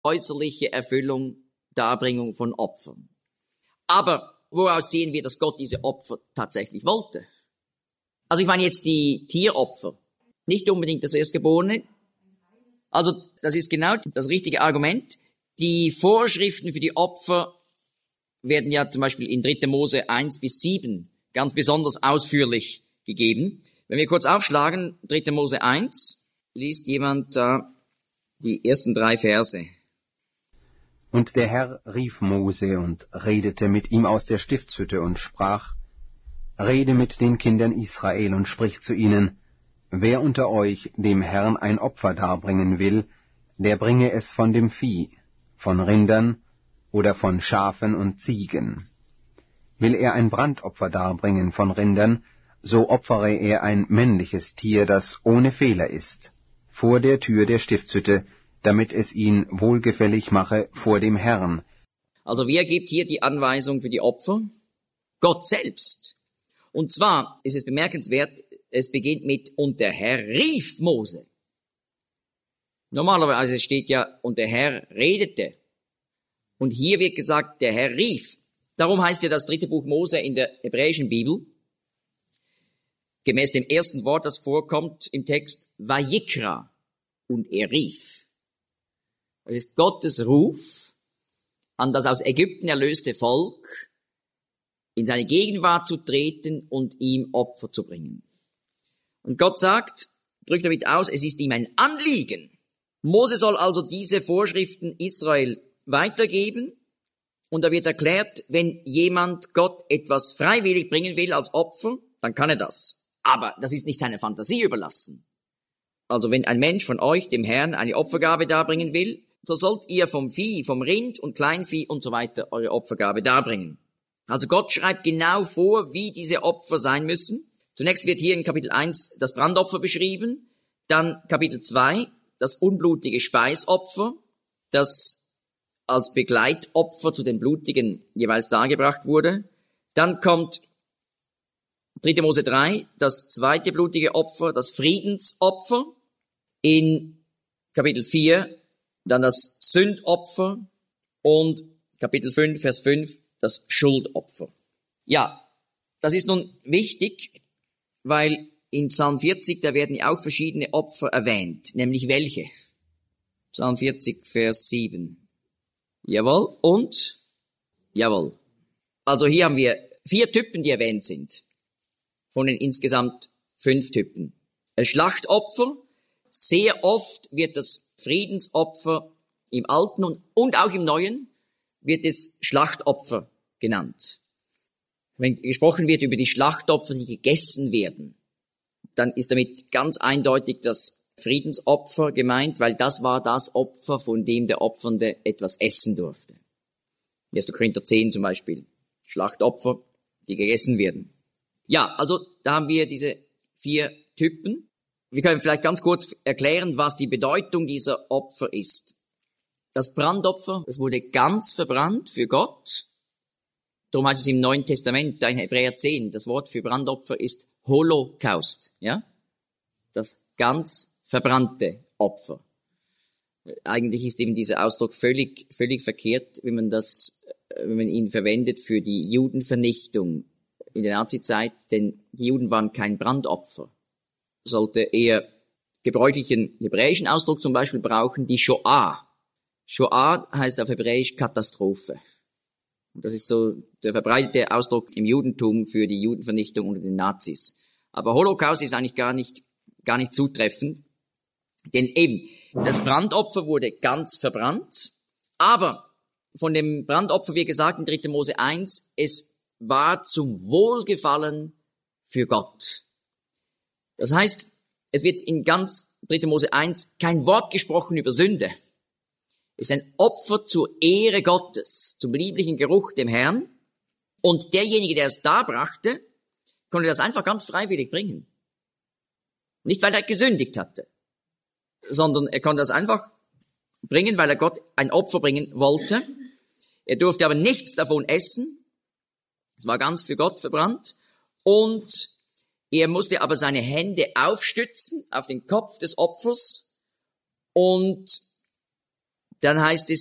äußerliche Erfüllung, Darbringung von Opfern. Aber woraus sehen wir, dass Gott diese Opfer tatsächlich wollte? Also ich meine jetzt die Tieropfer, nicht unbedingt das Erstgeborene. Also das ist genau das richtige Argument. Die Vorschriften für die Opfer werden ja zum Beispiel in 3. Mose 1-7 ganz besonders ausführlich gegeben. Wenn wir kurz aufschlagen, 3. Mose 1, liest jemand da die ersten 3 Verse. Und der Herr rief Mose und redete mit ihm aus der Stiftshütte und sprach: Rede mit den Kindern Israel und sprich zu ihnen: Wer unter euch dem Herrn ein Opfer darbringen will, der bringe es von dem Vieh, von Rindern oder von Schafen und Ziegen. Will er ein Brandopfer darbringen von Rindern, so opfere er ein männliches Tier, das ohne Fehler ist, vor der Tür der Stiftshütte, damit es ihn wohlgefällig mache vor dem Herrn. Also wer gibt hier die Anweisung für die Opfer? Gott selbst. Und zwar ist es bemerkenswert, es beginnt mit: Und der Herr rief Mose. Normalerweise steht ja: Und der Herr redete. Und hier wird gesagt, der Herr rief. Darum heißt ja das 3. Buch Mose in der hebräischen Bibel, gemäß dem ersten Wort, das vorkommt im Text, Vayikra, und er rief. Das ist Gottes Ruf an das aus Ägypten erlöste Volk, in seine Gegenwart zu treten und ihm Opfer zu bringen. Und Gott sagt, drückt damit aus, es ist ihm ein Anliegen. Mose soll also diese Vorschriften Israel weitergeben, und da wird erklärt, wenn jemand Gott etwas freiwillig bringen will als Opfer, dann kann er das. Aber das ist nicht seiner Fantasie überlassen. Also wenn ein Mensch von euch dem Herrn eine Opfergabe darbringen will, so sollt ihr vom Vieh, vom Rind und Kleinvieh und so weiter eure Opfergabe darbringen. Also Gott schreibt genau vor, wie diese Opfer sein müssen. Zunächst wird hier in Kapitel 1 das Brandopfer beschrieben, dann Kapitel 2 das unblutige Speisopfer, das als Begleitopfer zu den blutigen jeweils dargebracht wurde. Dann kommt 3. Mose 3, das zweite blutige Opfer, das Friedensopfer. In Kapitel 4 dann das Sündopfer und Kapitel 5, Vers 5, das Schuldopfer. Ja, das ist nun wichtig, weil in Psalm 40, da werden ja auch verschiedene Opfer erwähnt, nämlich welche? Psalm 40, Vers 7. Jawohl, und? Jawohl. Also hier haben wir 4 Typen, die erwähnt sind, von den insgesamt 5 Typen. Ein Schlachtopfer, sehr oft wird das Friedensopfer im Alten und auch im Neuen wird es Schlachtopfer genannt. Wenn gesprochen wird über die Schlachtopfer, die gegessen werden, dann ist damit ganz eindeutig das Friedensopfer gemeint, weil das war das Opfer, von dem der Opfernde etwas essen durfte. 1. Korinther 10 zum Beispiel, Schlachtopfer, die gegessen werden. Ja, also da haben wir diese 4 Typen. Wir können vielleicht ganz kurz erklären, was die Bedeutung dieser Opfer ist. Das Brandopfer, das wurde ganz verbrannt für Gott. Darum heißt es im Neuen Testament, da in Hebräer 10, das Wort für Brandopfer ist Holocaust, ja? Das ganz verbrannte Opfer. Eigentlich ist eben dieser Ausdruck völlig verkehrt, wenn man ihn verwendet für die Judenvernichtung in der Nazizeit, denn die Juden waren kein Brandopfer. Sollte eher gebräuchlichen hebräischen Ausdruck zum Beispiel brauchen, die Shoah. Shoah heißt auf Hebräisch Katastrophe. Und das ist so der verbreitete Ausdruck im Judentum für die Judenvernichtung unter den Nazis. Aber Holocaust ist eigentlich gar nicht zutreffend, denn eben das Brandopfer wurde ganz verbrannt, aber von dem Brandopfer, wie gesagt in 3. Mose 1, es war zum Wohlgefallen für Gott. Das heißt, es wird in ganz 3. Mose 1 kein Wort gesprochen über Sünde. Es ist ein Opfer zur Ehre Gottes, zum lieblichen Geruch dem Herrn. Und derjenige, der es darbrachte, konnte das einfach ganz freiwillig bringen. Nicht, weil er gesündigt hatte, sondern er konnte das einfach bringen, weil er Gott ein Opfer bringen wollte. Er durfte aber nichts davon essen. Es war ganz für Gott verbrannt. Und er musste aber seine Hände aufstützen auf den Kopf des Opfers und dann heißt es,